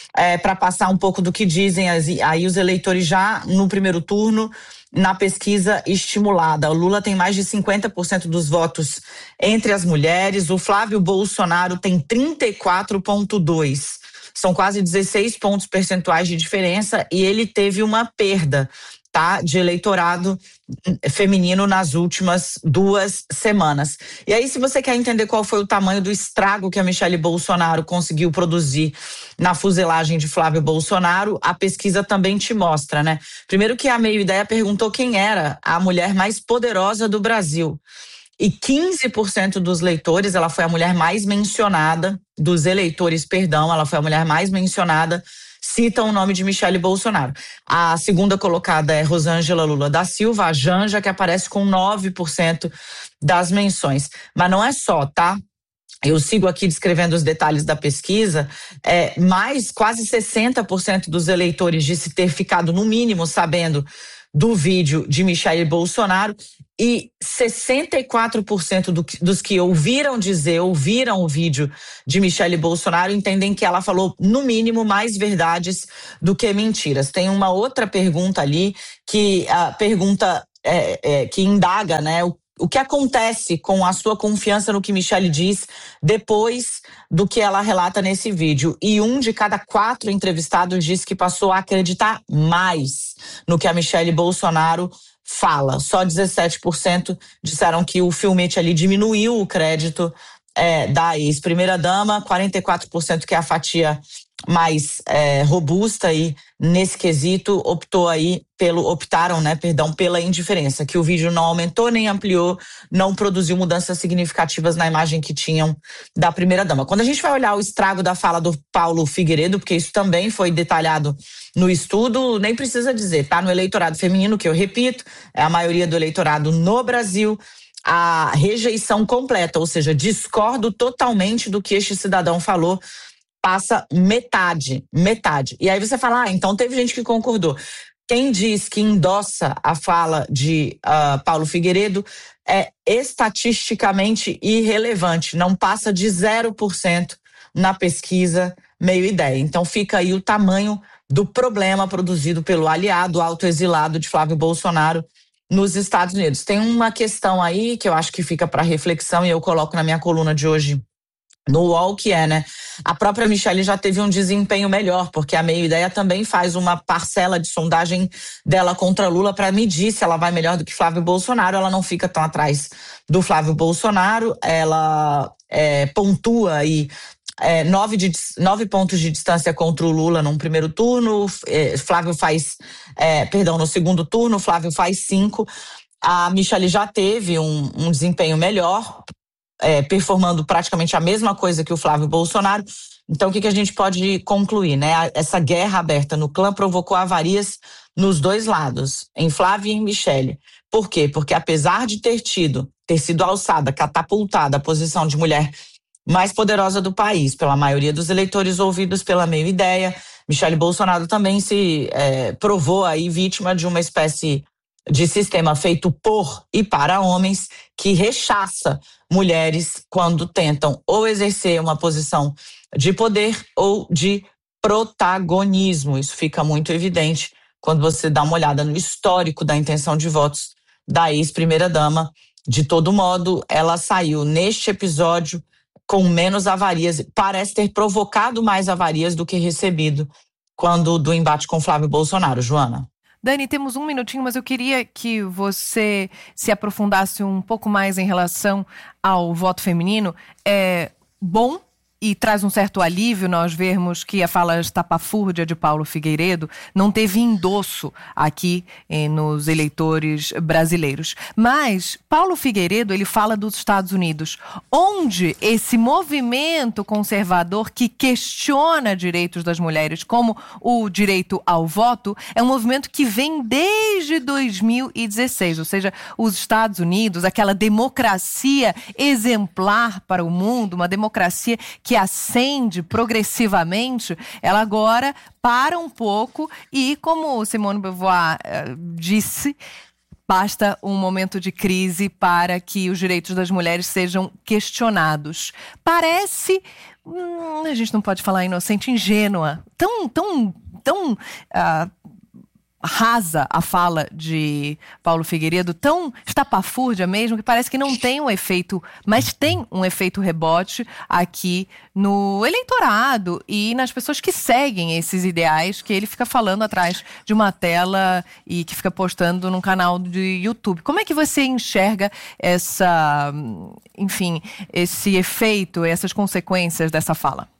é, para passar um pouco do que dizem as, aí os eleitores já no primeiro turno, na pesquisa estimulada. O Lula tem mais de cinquenta por cento dos votos entre as mulheres, o Flávio Bolsonaro tem trinta e quatro vírgula dois por cento. São quase dezesseis pontos percentuais de diferença e ele teve uma perda, tá, de eleitorado feminino nas últimas duas semanas. E aí, se você quer entender qual foi o tamanho do estrago que a Michelle Bolsonaro conseguiu produzir na fuselagem de Flávio Bolsonaro, a pesquisa também te mostra, né? Primeiro que a Meio Ideia perguntou quem era a mulher mais poderosa do Brasil. E quinze por cento dos leitores, ela foi a mulher mais mencionada, dos eleitores, perdão, ela foi a mulher mais mencionada, citam o nome de Michelle Bolsonaro. A segunda colocada é Rosângela Lula da Silva, a Janja, que aparece com nove por cento das menções. Mas não é só, tá? Eu sigo aqui descrevendo os detalhes da pesquisa, é, mais quase sessenta por cento dos eleitores disse ter ficado no mínimo sabendo do vídeo de Michelle Bolsonaro e sessenta e quatro por cento do, dos que ouviram dizer, ouviram o vídeo de Michelle Bolsonaro entendem que ela falou, no mínimo, mais verdades do que mentiras. Tem uma outra pergunta ali, que a pergunta é, é, que indaga, né, o O que acontece com a sua confiança no que Michelle diz depois do que ela relata nesse vídeo? E um de cada quatro entrevistados disse que passou a acreditar mais no que a Michelle Bolsonaro fala. Só dezessete por cento disseram que o filmete ali diminuiu o crédito é, da ex-primeira-dama, quarenta e quatro por cento que é a fatia mais é, robusta aí nesse quesito, optou aí pelo, optaram, né, perdão, pela indiferença, que o vídeo não aumentou nem ampliou, não produziu mudanças significativas na imagem que tinham da primeira-dama. Quando a gente vai olhar o estrago da fala do Paulo Figueiredo, porque isso também foi detalhado no estudo, nem precisa dizer, tá no eleitorado feminino, que eu repito, é a maioria do eleitorado no Brasil, a rejeição completa, ou seja, discordo totalmente do que este cidadão falou, passa metade, metade. E aí você fala, ah, então teve gente que concordou. Quem diz que endossa a fala de uh, Paulo Figueiredo é estatisticamente irrelevante, não passa de zero por cento na pesquisa Meio Ideia. Então fica aí o tamanho do problema produzido pelo aliado autoexilado de Flávio Bolsonaro nos Estados Unidos. Tem uma questão aí que eu acho que fica para reflexão e eu coloco na minha coluna de hoje no U O L, que é, né, a própria Michelle já teve um desempenho melhor, porque a Meio Ideia também faz uma parcela de sondagem dela contra Lula para medir se ela vai melhor do que Flávio Bolsonaro. Ela não fica tão atrás do Flávio Bolsonaro, ela é, pontua aí é, nove, de, nove pontos de distância contra o Lula num primeiro turno, é, Flávio faz, é, perdão, no segundo turno, Flávio faz cinco. A Michelle já teve um, um desempenho melhor, É, performando praticamente a mesma coisa que o Flávio Bolsonaro. Então, o que, que a gente pode concluir, né? Essa guerra aberta no clã provocou avarias nos dois lados, em Flávio e em Michelle. Por quê? Porque apesar de ter tido, ter sido alçada, catapultada a posição de mulher mais poderosa do país, pela maioria dos eleitores ouvidos pela Meio Ideia, Michelle Bolsonaro também se é, provou aí vítima de uma espécie de sistema feito por e para homens que rechaça mulheres quando tentam ou exercer uma posição de poder ou de protagonismo. Isso fica muito evidente quando você dá uma olhada no histórico da intenção de votos da ex-primeira-dama. De todo modo, ela saiu neste episódio com menos avarias, parece ter provocado mais avarias do que recebido quando do embate com Flávio Bolsonaro. Joana. Dani, temos um minutinho, mas eu queria que você se aprofundasse um pouco mais em relação ao voto feminino. É bom e traz um certo alívio nós vermos que a fala estapafúrdia de Paulo Figueiredo não teve endosso aqui eh, nos eleitores brasileiros. Mas Paulo Figueiredo, ele fala dos Estados Unidos, onde esse movimento conservador que questiona direitos das mulheres, como o direito ao voto, é um movimento que vem desde dois mil e dezesseis, ou seja, os Estados Unidos, aquela democracia exemplar para o mundo, uma democracia que ascende progressivamente, ela agora para um pouco e, como Simone de Beauvoir uh, disse, Basta um momento de crise para que os direitos das mulheres sejam questionados. Parece, hum, a gente não pode falar inocente, ingênua, tão, tão, tão uh, rasa a fala de Paulo Figueiredo, tão estapafúrdia mesmo, que parece que não tem um efeito, mas tem um efeito rebote aqui no eleitorado e nas pessoas que seguem esses ideais que ele fica falando atrás de uma tela e que fica postando num canal de YouTube. Como é que você enxerga essa, enfim, esse efeito, essas consequências dessa fala?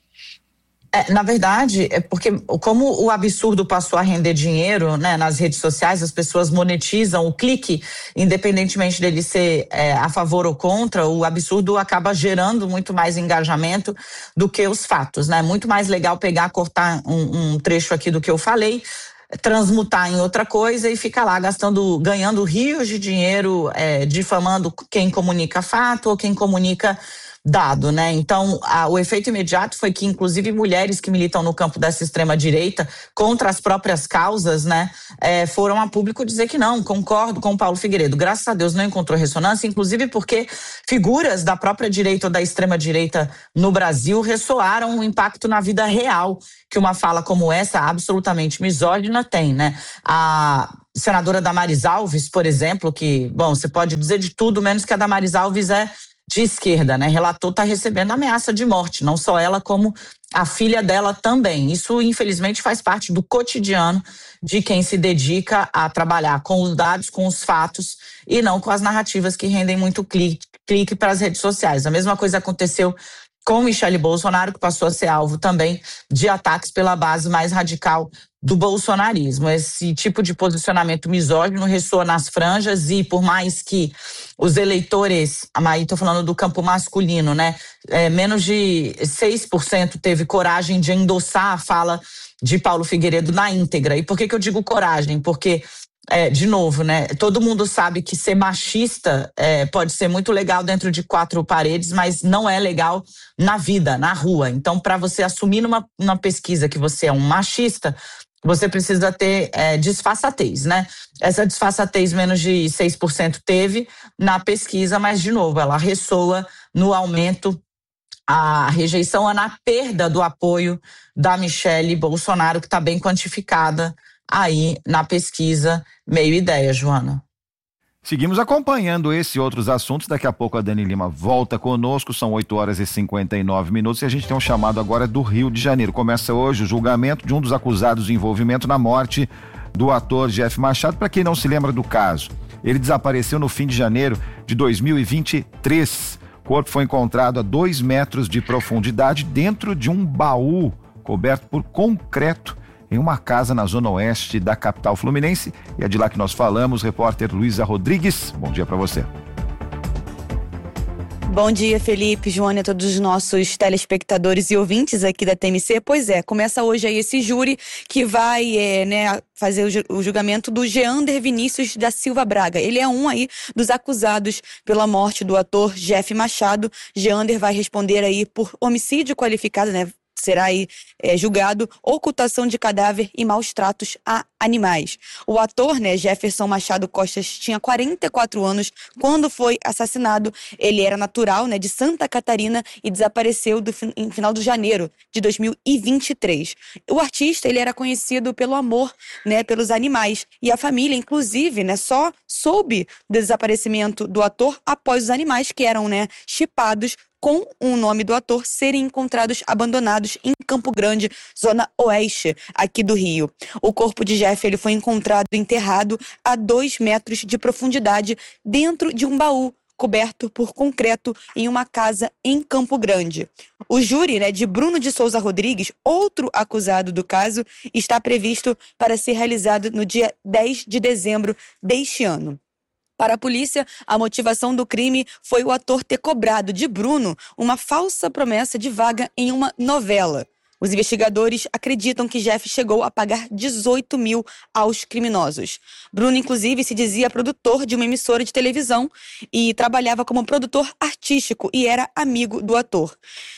É, na verdade, é porque como o absurdo passou a render dinheiro, né, nas redes sociais, as pessoas monetizam o clique, independentemente dele ser é, a favor ou contra, o absurdo acaba gerando muito mais engajamento do que os fatos, né? Muito mais legal pegar, cortar um, um trecho aqui do que eu falei, transmutar em outra coisa e ficar lá gastando, ganhando rios de dinheiro, é, difamando quem comunica fato ou quem comunica dado, né? Então, a, o efeito imediato foi que, inclusive, mulheres que militam no campo dessa extrema-direita contra as próprias causas, né, é, foram a público dizer que não, concordo com o Paulo Figueiredo. Graças a Deus não encontrou ressonância, inclusive porque figuras da própria direita ou da extrema-direita no Brasil ressoaram o impacto na vida real que uma fala como essa, absolutamente misógina, tem, né? A senadora Damares Alves, por exemplo, que, bom, você pode dizer de tudo, menos que a Damares Alves é de esquerda, né? Relator está recebendo ameaça de morte, não só ela, como a filha dela também. Isso, infelizmente, faz parte do cotidiano de quem se dedica a trabalhar com os dados, com os fatos e não com as narrativas que rendem muito clique, clique para as redes sociais. A mesma coisa aconteceu com Michele Bolsonaro, que passou a ser alvo também de ataques pela base mais radical do bolsonarismo. Esse tipo de posicionamento misógino ressoa nas franjas e, por mais que os eleitores, aí estou falando do campo masculino, né, é, menos de seis por cento teve coragem de endossar a fala de Paulo Figueiredo na íntegra. E por que que eu digo coragem? Porque É, de novo, né? Todo mundo sabe que ser machista é, pode ser muito legal dentro de quatro paredes, mas não é legal na vida, na rua. Então, para você assumir numa, numa pesquisa que você é um machista, você precisa ter é, disfarçatez, né? Essa disfarçatez, menos de seis por cento teve na pesquisa, mas, de novo, ela ressoa no aumento, a rejeição, na perda do apoio da Michele Bolsonaro, que está bem quantificada aí na pesquisa Meio Ideia, Joana. Seguimos acompanhando esse e outros assuntos. Daqui a pouco a Dani Lima volta conosco. São oito horas e cinquenta e nove minutos e a gente tem um chamado agora do Rio de Janeiro. Começa hoje o julgamento de um dos acusados de envolvimento na morte do ator Jeff Machado. Para quem não se lembra do caso, ele desapareceu no fim de janeiro de dois mil e vinte e três. O corpo foi encontrado a dois metros de profundidade dentro de um baú coberto por concreto em uma casa na zona oeste da capital fluminense. E é de lá que nós falamos, repórter Luísa Rodrigues. Bom dia para você. Bom dia, Felipe, Joana, a todos os nossos telespectadores e ouvintes aqui da T M C. Pois é, começa hoje aí esse júri que vai é, né, fazer o julgamento do Jeander Vinícius da Silva Braga. Ele é um aí dos acusados pela morte do ator Jeff Machado. Jeander vai responder aí por homicídio qualificado, né? Será aí é, julgado ocultação de cadáver e maus tratos a animais. O ator, né, Jefferson Machado Costa, tinha quarenta e quatro anos quando foi assassinado. Ele era natural, né, de Santa Catarina e desapareceu do, em final de janeiro de dois mil e vinte e três. O artista, ele era conhecido pelo amor, né, pelos animais. E a família, inclusive, né, só soube do desaparecimento do ator após os animais que eram, né, chipados com o nome do ator serem encontrados abandonados em Campo Grande, zona oeste aqui do Rio. O corpo de Jeff ele foi encontrado enterrado a dois metros de profundidade dentro de um baú coberto por concreto em uma casa em Campo Grande. O júri, né, de Bruno de Souza Rodrigues, outro acusado do caso, está previsto para ser realizado no dia dez de dezembro deste ano. Para a polícia, a motivação do crime foi o ator ter cobrado de Bruno uma falsa promessa de vaga em uma novela. Os investigadores acreditam que Jeff chegou a pagar dezoito mil aos criminosos. Bruno, inclusive, se dizia produtor de uma emissora de televisão e trabalhava como produtor artístico e era amigo do ator.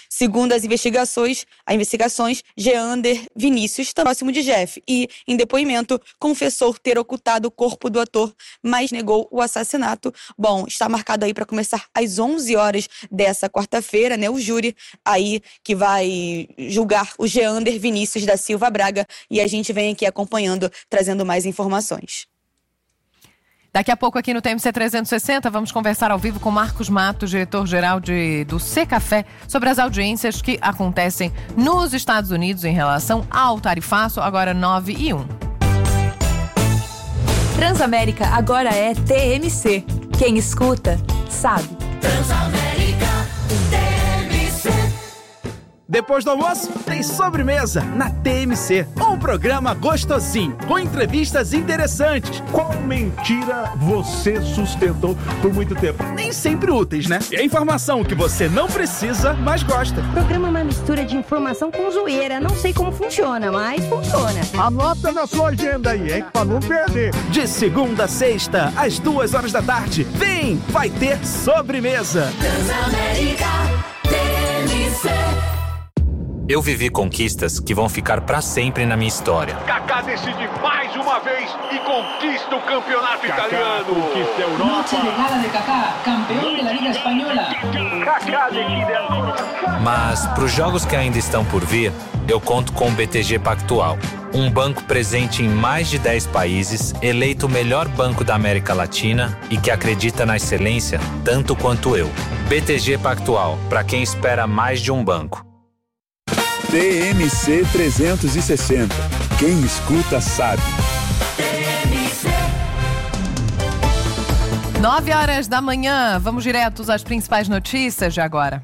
Segundo as investigações, as investigações, Geander Vinícius está próximo de Jeff e, em depoimento, confessou ter ocultado o corpo do ator, mas negou o assassinato. Bom, está marcado aí para começar às onze horas dessa quarta-feira, né? O júri aí que vai julgar o Geander Vinícius da Silva Braga e a gente vem aqui acompanhando, trazendo mais informações. Daqui a pouco aqui no T M C trezentos e sessenta vamos conversar ao vivo com Marcos Matos, diretor-geral de, do Secafé, sobre as audiências que acontecem nos Estados Unidos em relação ao tarifaço, agora nove e um. Transamérica agora é T M C. Quem escuta, sabe. Transamérica T M C. Depois do almoço, tem sobremesa na T M C. Um programa gostosinho, com entrevistas interessantes. Qual mentira você sustentou por muito tempo? Nem sempre úteis, né? E a informação que você não precisa, mas gosta. O programa é uma mistura de informação com zoeira. Não sei como funciona, mas funciona. Anota na sua agenda aí, hein? Pra não perder. De segunda a sexta, às duas horas da tarde. Vem, vai ter sobremesa. Transamérica T M C. Eu vivi conquistas que vão ficar pra sempre na minha história. Kaká decide mais uma vez e conquista o campeonato Kaká italiano. Conquista a Europa. Noche de gala de Kaká, campeão da Liga Espanhola. Kaká decide a... Mas pros jogos que ainda estão por vir, eu conto com o B T G Pactual. Um banco presente em mais de dez países, eleito o melhor banco da América Latina e que acredita na excelência tanto quanto eu. B T G Pactual, para quem espera mais de um banco. T M C trezentos e sessenta. Quem escuta sabe. Nove horas da manhã, vamos diretos às principais notícias de agora.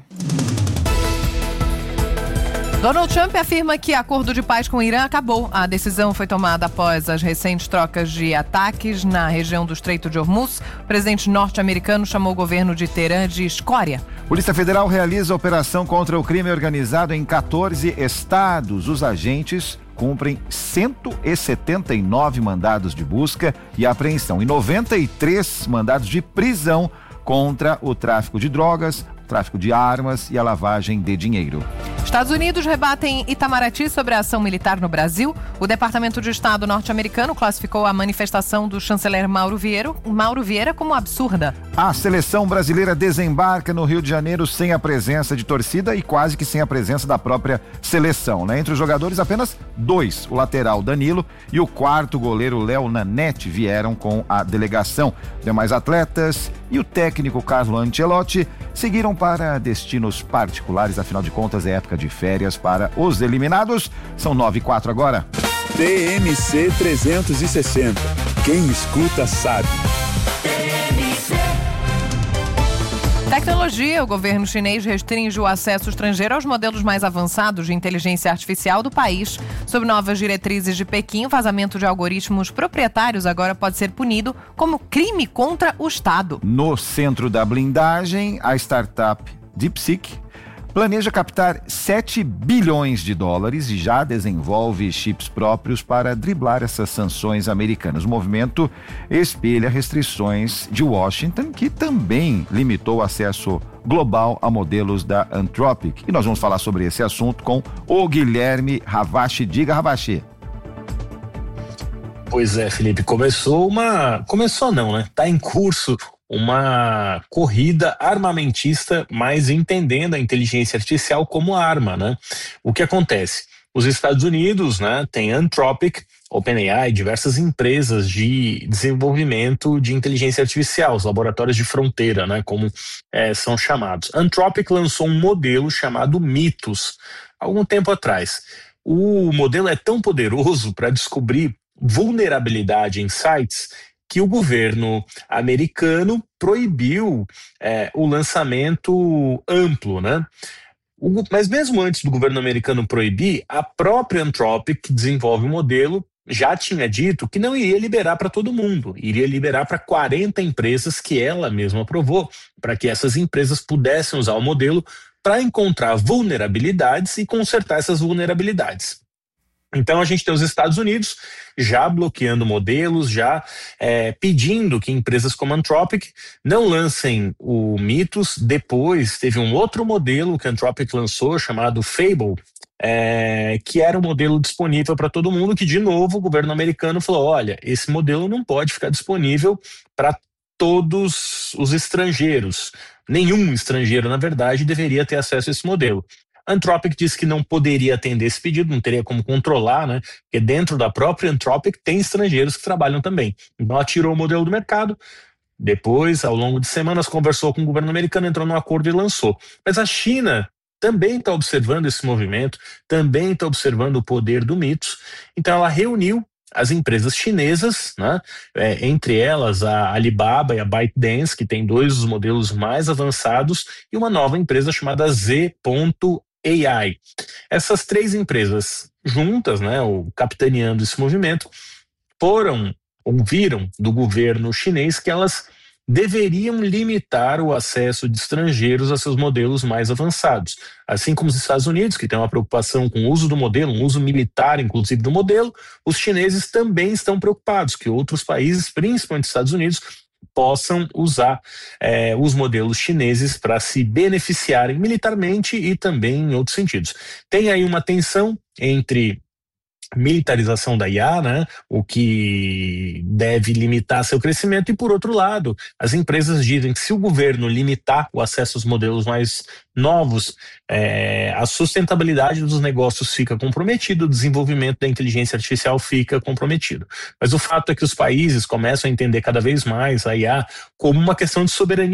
Donald Trump afirma que acordo de paz com o Irã acabou. A decisão foi tomada após as recentes trocas de ataques na região do Estreito de Hormuz. O presidente norte-americano chamou o governo de Teherã de escória. Polícia Federal realiza operação contra o crime organizado em quatorze estados. Os agentes cumprem cento e setenta e nove mandados de busca e apreensão e noventa e três mandados de prisão contra o tráfico de drogas, tráfico de armas e a lavagem de dinheiro. Estados Unidos rebatem Itamaraty sobre a ação militar no Brasil. O Departamento de Estado norte-americano classificou a manifestação do chanceler Mauro Vieira, Mauro Vieira como absurda. A seleção brasileira desembarca no Rio de Janeiro sem a presença de torcida e quase que sem a presença da própria seleção, né? Entre os jogadores, apenas dois, o lateral Danilo e o quarto goleiro Léo Nanete vieram com a delegação. Demais atletas e o técnico Carlo Ancelotti seguiram para destinos particulares, afinal de contas é época de férias para os eliminados. São nove e quatro agora. T M C trezentos e sessenta. Quem escuta sabe. Tecnologia. O governo chinês restringe o acesso estrangeiro aos modelos mais avançados de inteligência artificial do país. Sob novas diretrizes de Pequim, o vazamento de algoritmos proprietários agora pode ser punido como crime contra o Estado. No centro da blindagem, a startup DeepSeek planeja captar sete bilhões de dólares e já desenvolve chips próprios para driblar essas sanções americanas. O movimento espelha restrições de Washington, que também limitou o acesso global a modelos da Anthropic. E nós vamos falar sobre esse assunto com o Guilherme Ravache. Diga, Ravache. Pois é, Felipe, começou uma... Começou não, né? Tá em curso uma corrida armamentista, mas entendendo a inteligência artificial como arma, né? O que acontece? Os Estados Unidos, né, tem Anthropic, OpenAI, diversas empresas de desenvolvimento de inteligência artificial, os laboratórios de fronteira, né, como é, são chamados. Anthropic lançou um modelo chamado Mythos, algum tempo atrás. O modelo é tão poderoso para descobrir vulnerabilidade em sites que o governo americano proibiu é, o lançamento amplo, né? O, mas mesmo antes do governo americano proibir, a própria Anthropic, que desenvolve o modelo, já tinha dito que não iria liberar para todo mundo, iria liberar para quarenta empresas que ela mesma aprovou, para que essas empresas pudessem usar o modelo para encontrar vulnerabilidades e consertar essas vulnerabilidades. Então a gente tem os Estados Unidos já bloqueando modelos, já é, pedindo que empresas como a Anthropic não lancem o Mythos. Depois teve um outro modelo que a Anthropic lançou chamado Fable, é, que era um modelo disponível para todo mundo, que de novo o governo americano falou, olha, esse modelo não pode ficar disponível para todos os estrangeiros. Nenhum estrangeiro, na verdade, deveria ter acesso a esse modelo. A Anthropic disse que não poderia atender esse pedido, não teria como controlar, né? Porque dentro da própria Anthropic tem estrangeiros que trabalham também. Então ela tirou o modelo do mercado. Depois, ao longo de semanas, conversou com o governo americano, entrou num acordo e lançou. Mas a China também está observando esse movimento, também está observando o poder do Mythos. Então ela reuniu as empresas chinesas, né? É, entre elas a Alibaba e a ByteDance, que tem dois dos modelos mais avançados, e uma nova empresa chamada Z ponto A I. Essas três empresas juntas, né, ou capitaneando esse movimento, foram, ouviram do governo chinês que elas deveriam limitar o acesso de estrangeiros a seus modelos mais avançados. Assim como os Estados Unidos, que tem uma preocupação com o uso do modelo, um uso militar, inclusive, do modelo, os chineses também estão preocupados que outros países, principalmente os Estados Unidos, possam usar eh, os modelos chineses para se beneficiarem militarmente e também em outros sentidos. Tem aí uma tensão entre militarização da I A, né, o que deve limitar seu crescimento, e por outro lado, as empresas dizem que se o governo limitar o acesso aos modelos mais novos, é, a sustentabilidade dos negócios fica comprometida, o desenvolvimento da inteligência artificial fica comprometido. Mas o fato é que os países começam a entender cada vez mais a I A como uma questão de soberania